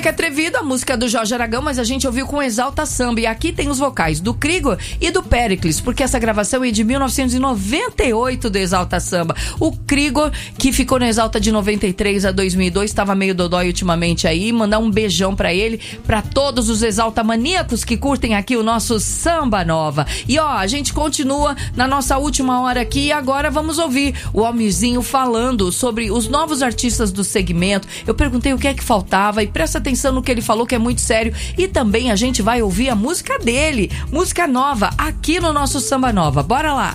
Moleque Atrevido, a música do Jorge Aragão, mas a gente ouviu com Exalta Samba. E aqui tem os vocais do Krigor e do Péricles, porque essa gravação é de 1998 do Exalta Samba. O Krigor, que ficou no Exalta de 93 a 2002, estava meio dodói ultimamente aí. Mandar um beijão pra ele, pra todos os Exalta maníacos que curtem aqui o nosso Samba Nova. E ó, a gente continua na nossa última hora aqui e agora vamos ouvir o Almirzinho falando sobre os novos artistas do segmento. Eu perguntei o que é que faltava e presta atenção no que ele falou, que é muito sério. E também a gente vai ouvir a música dele, música nova, aqui no nosso Samba Nova. Bora lá!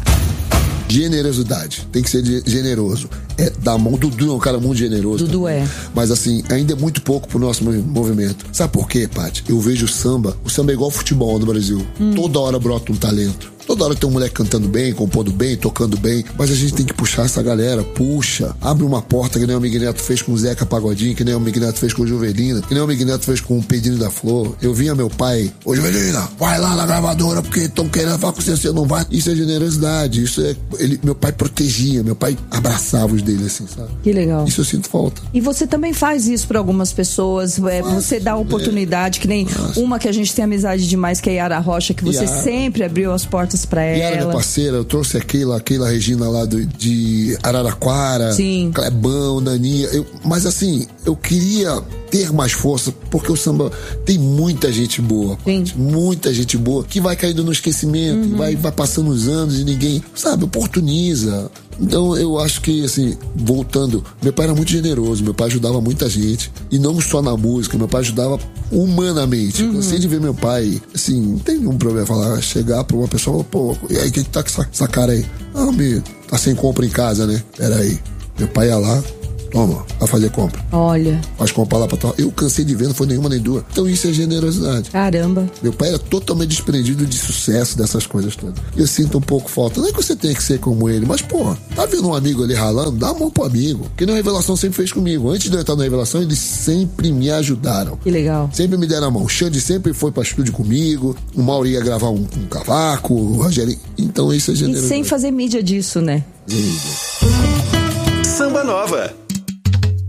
Generosidade, tem que ser generoso. É da mão do Dudu, é um cara muito generoso. Dudu também. Mas assim, ainda é muito pouco pro nosso movimento. Sabe por quê, Paty? Eu vejo o samba é igual futebol no Brasil. Toda hora brota um talento. Toda hora tem um moleque cantando bem, compondo bem, tocando bem, mas a gente tem que puxar essa galera, puxa, abre uma porta que nem o Miguel Neto fez com o Zeca Pagodinho, que nem o Miguel Neto fez com o Juvelina, que nem o Miguel Neto fez com o Pedrinho da Flor. Eu vinha meu pai, ô Juvelina, vai lá na gravadora porque estão querendo falar com você não vai. Isso é generosidade, isso é... meu pai protegia, meu pai abraçava os dele assim, sabe? Que legal. Isso eu sinto falta. E você também faz isso para algumas pessoas, você dá oportunidade, que nem uma que a gente tem amizade demais, que é a Yara Rocha, que você sempre abriu as portas pra ela. Yara, minha parceira, eu trouxe a Keila Regina lá de Araraquara, sim. Clebão, Daninha, mas assim, eu queria ter mais força, porque o samba tem muita gente boa, muita gente boa, que vai caindo no esquecimento, vai passando os anos e ninguém, sabe, oportuniza. Então eu acho que, assim, voltando, meu pai era muito generoso, meu pai ajudava muita gente, e não só na música, meu pai ajudava humanamente. Cansei de ver meu pai, assim, não tem nenhum problema falar, chegar pra uma pessoa e falar, pô, e aí, quem que tá com essa cara aí? Ah, tá sem compra em casa, né? Pera aí. Meu pai ia lá, toma, vai fazer compra. Olha. Faz compra lá pra tua. Eu cansei de ver, não foi nenhuma nem duas. Então isso é generosidade. Caramba. Meu pai era totalmente desprendido de sucesso, dessas coisas todas. Eu sinto um pouco falta. Não é que você tenha que ser como ele, mas, pô, tá vendo um amigo ali ralando? Dá a mão pro amigo. Que nem a Revelação sempre fez comigo. Antes de eu entrar na Revelação, eles sempre me ajudaram. Que legal. Sempre me deram a mão. O Xande sempre foi pra estúdio comigo. O Mauro ia gravar um cavaco. O Rogério. Então isso é generosidade. E sem fazer mídia disso, né? Samba Nova.